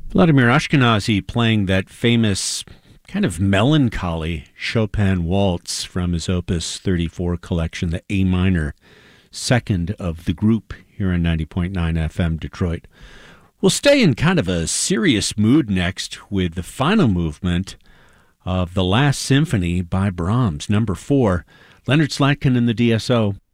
Vladimir Ashkenazy playing that famous kind of melancholy Chopin waltz from his Opus 34 collection, the A minor, second of the group here on 90.9 FM Detroit. We'll stay in kind of a serious mood next with the final movement of the Last Symphony by Brahms, number 4. Leonard Slatkin in the DSO.